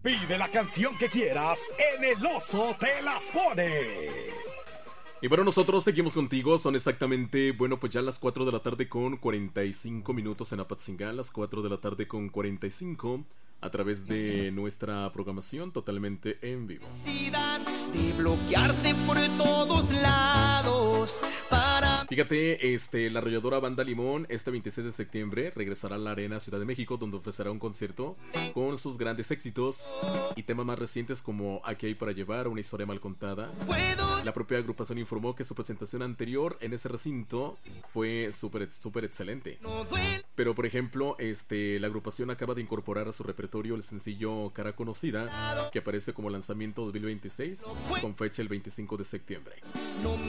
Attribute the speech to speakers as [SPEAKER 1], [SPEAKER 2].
[SPEAKER 1] Pide la canción que quieras en El Oso Te Las Pone.
[SPEAKER 2] Y bueno, nosotros seguimos contigo. Son exactamente, bueno, pues ya las 4 de la tarde con 45 minutos en Apatzingán. Las 4 de la tarde con 45 a través de nuestra programación totalmente en vivo.
[SPEAKER 3] De bloquearte por todos lados para...
[SPEAKER 2] Fíjate, la arrolladora Banda Limón este 26 de septiembre regresará a la Arena Ciudad de México, donde ofrecerá un concierto con sus grandes éxitos y temas más recientes como Aquí hay para llevar, Una historia mal contada. La propia agrupación informó que su presentación anterior en ese recinto fue súper excelente. Pero por ejemplo, la agrupación acaba de incorporar a su repertorio el sencillo Cara Conocida, que aparece como lanzamiento 2026 con fecha el 25 de septiembre.